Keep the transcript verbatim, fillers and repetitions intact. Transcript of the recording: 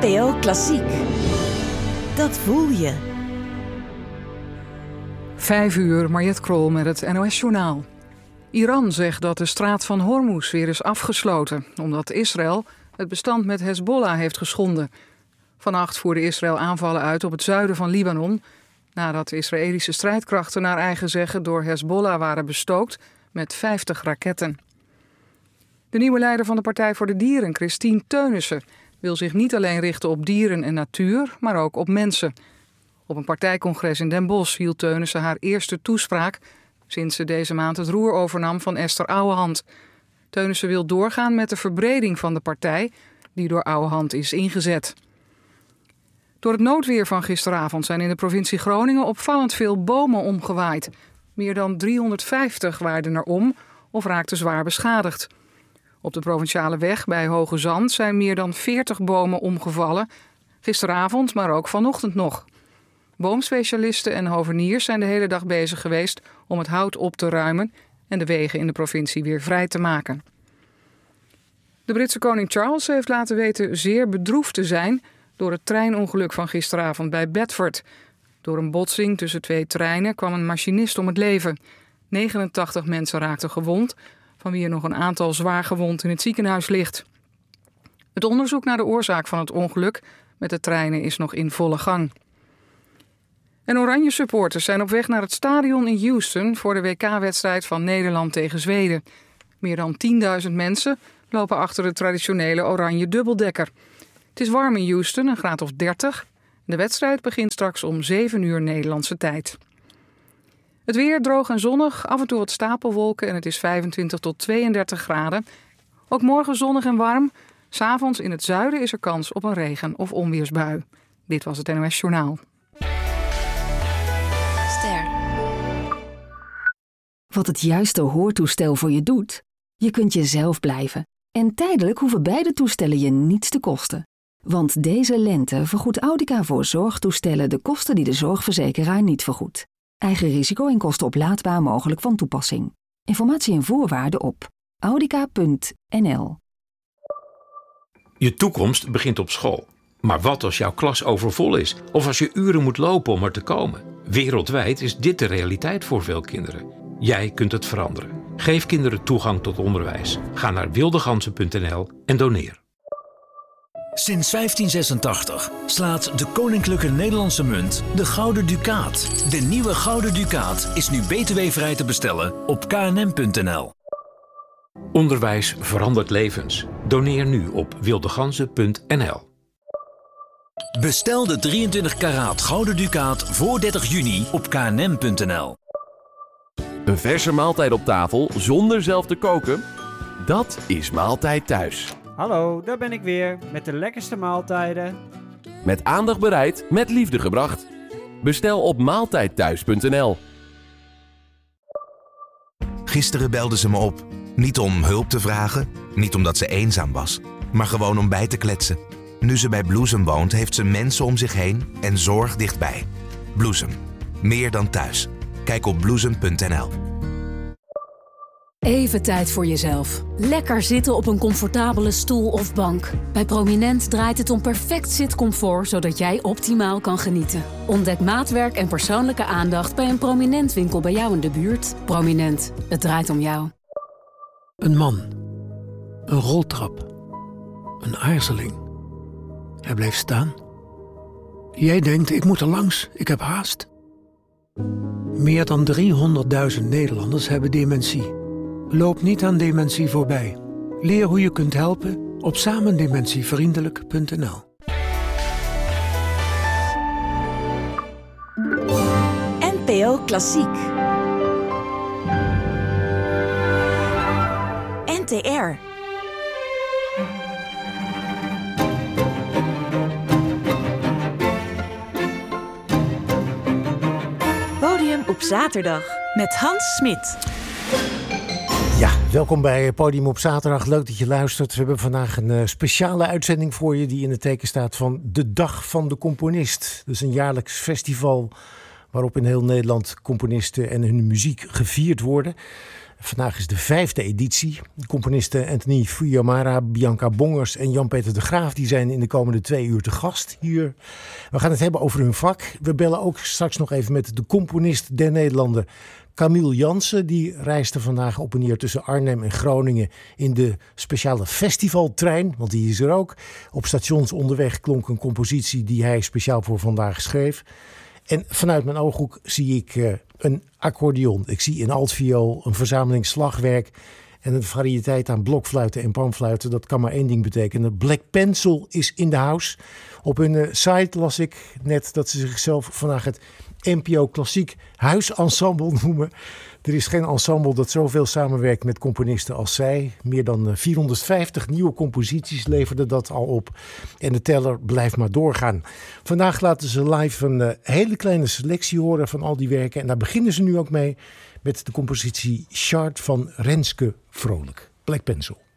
N P O Klassiek. Dat voel je. Vijf uur, Mariette Krol met het N O S-journaal. Iran zegt dat de straat van Hormuz weer is afgesloten, omdat Israël het bestand met Hezbollah heeft geschonden. Vannacht voerde Israël aanvallen uit op het zuiden van Libanon, nadat de Israëlische strijdkrachten naar eigen zeggen door Hezbollah waren bestookt met vijftig raketten. De nieuwe leider van de Partij voor de Dieren, Christine Teunissen, wil zich niet alleen richten op dieren en natuur, maar ook op mensen. Op een partijcongres in Den Bosch hield Teunissen haar eerste toespraak sinds ze deze maand het roer overnam van Esther Ouwehand. Teunissen wil doorgaan met de verbreding van de partij die door Ouwehand is ingezet. Door het noodweer van gisteravond zijn in de provincie Groningen opvallend veel bomen omgewaaid. Meer dan driehonderdvijftig waaiden er om of raakten zwaar beschadigd. Op de provinciale weg bij Hoge Zand zijn meer dan veertig bomen omgevallen. Gisteravond, maar ook vanochtend nog. Boomspecialisten en hoveniers zijn de hele dag bezig geweest om het hout op te ruimen en de wegen in de provincie weer vrij te maken. De Britse koning Charles heeft laten weten zeer bedroefd te zijn door het treinongeluk van gisteravond bij Bedford. Door een botsing tussen twee treinen kwam een machinist om het leven. negenentachtig mensen raakten gewond, van wie er nog een aantal zwaar gewond in het ziekenhuis ligt. Het onderzoek naar de oorzaak van het ongeluk met de treinen is nog in volle gang. En Oranje supporters zijn op weg naar het stadion in Houston voor de W K-wedstrijd van Nederland tegen Zweden. Meer dan tienduizend mensen lopen achter de traditionele oranje dubbeldekker. Het is warm in Houston, een graad of dertig. De wedstrijd begint straks om zeven uur Nederlandse tijd. Het weer droog en zonnig, af en toe wat stapelwolken en het is vijfentwintig tot tweeëndertig graden. Ook morgen zonnig en warm. 'S Avonds in het zuiden is er kans op een regen- of onweersbui. Dit was het N O S Journaal. Ster. Wat het juiste hoortoestel voor je doet? Je kunt jezelf blijven. En tijdelijk hoeven beide toestellen je niets te kosten. Want deze lente vergoedt Audica voor zorgtoestellen de kosten die de zorgverzekeraar niet vergoedt. Eigen risico en kosten oplaadbaar mogelijk van toepassing. Informatie en voorwaarden op audica punt n l. Je toekomst begint op school. Maar wat als jouw klas overvol is? Of als je uren moet lopen om er te komen? Wereldwijd is dit de realiteit voor veel kinderen. Jij kunt het veranderen. Geef kinderen toegang tot onderwijs. Ga naar wildegansen punt n l en doneer. Sinds vijftien zesentachtig slaat de Koninklijke Nederlandse Munt de Gouden Ducaat. De nieuwe Gouden Ducaat is nu B T W-vrij te bestellen op k n m punt n l. Onderwijs verandert levens. Doneer nu op wildegansen punt n l. Bestel de drieëntwintig karaat Gouden Ducaat voor dertig juni op k n m punt n l. Een verse maaltijd op tafel zonder zelf te koken? Dat is Maaltijd Thuis. Hallo, daar ben ik weer met de lekkerste maaltijden. Met aandacht bereid, met liefde gebracht. Bestel op maaltijd thuis punt n l. Gisteren belde ze me op. Niet om hulp te vragen, niet omdat ze eenzaam was, maar gewoon om bij te kletsen. Nu ze bij Bloesem woont, heeft ze mensen om zich heen en zorg dichtbij. Bloesem, meer dan thuis. Kijk op bloesem punt n l. Even tijd voor jezelf. Lekker zitten op een comfortabele stoel of bank. Bij Prominent draait het om perfect zitcomfort, zodat jij optimaal kan genieten. Ontdek maatwerk en persoonlijke aandacht bij een Prominent winkel bij jou in de buurt. Prominent, het draait om jou. Een man. Een roltrap. Een aarzeling. Hij bleef staan. Jij denkt, ik moet er langs, ik heb haast. Meer dan driehonderdduizend Nederlanders hebben dementie. Loop niet aan dementie voorbij. Leer hoe je kunt helpen op samendementievriendelijk punt n l. N P O Klassiek. N T R. Podium op zaterdag met Hans Smit. Ja, welkom bij Podium op zaterdag. Leuk dat je luistert. We hebben vandaag een uh, speciale uitzending voor je die in het teken staat van de Dag van de Componist. Dat is een jaarlijks festival waarop in heel Nederland componisten en hun muziek gevierd worden. Vandaag is de vijfde editie. De componisten Anthony Fiumara, Bianca Bongers en Jan-Peter de Graaf die zijn in de komende twee uur te gast hier. We gaan het hebben over hun vak. We bellen ook straks nog even met de componist der Nederlanden Camille Jansen. Die reisde vandaag op en neer tussen Arnhem en Groningen in de speciale festivaltrein, want die is er ook. Op stations onderweg klonk een compositie die hij speciaal voor vandaag schreef. En vanuit mijn ooghoek zie ik uh, een accordeon. Ik zie een altviool, een verzameling slagwerk en een variëteit aan blokfluiten en panfluiten. Dat kan maar één ding betekenen. Black Pencil is in de house. Op hun uh, site las ik net dat ze zichzelf vandaag het N P O Klassiek Huisensemble noemen. Er is geen ensemble dat zoveel samenwerkt met componisten als zij. Meer dan vierhonderdvijftig nieuwe composities leverden dat al op. En de teller blijft maar doorgaan. Vandaag laten ze live een uh, hele kleine selectie horen van al die werken. En daar beginnen ze nu ook mee met de compositie Chart van Renske Vrolijk. Black Pencil.